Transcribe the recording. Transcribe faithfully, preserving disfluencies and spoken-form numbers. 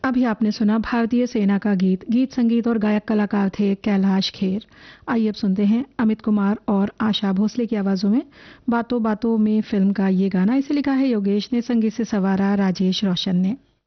अभी आपने सुना भारतीय सेना का गीत। गीत संगीत और गायक कलाकार थे कैलाश खेर। आइए अब सुनते हैं अमित कुमार और आशा भोसले की आवाजों में बातों बातों में फिल्म का ये गाना। इसे लिखा है योगेश ने, संगीत से सवारा राजेश रोशन ने।